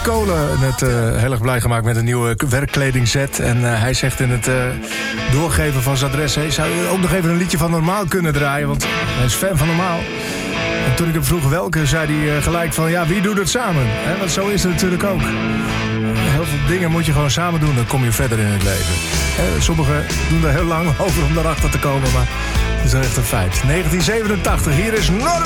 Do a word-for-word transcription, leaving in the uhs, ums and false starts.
Kolen net uh, heel erg blij gemaakt met een nieuwe werkkledingset. En uh, hij zegt in het uh, doorgeven van zijn adres... Hey, zou je ook nog even een liedje van Normaal kunnen draaien? Want hij is fan van Normaal. En toen ik hem vroeg welke, zei hij uh, gelijk van... ja, wie doet het samen? He, want zo is het natuurlijk ook. Heel veel dingen moet je gewoon samen doen, dan kom je verder in het leven. He, sommigen doen er heel lang over om daarachter te komen, maar het is echt een feit. negentien zevenentachtig, hier is Normaal.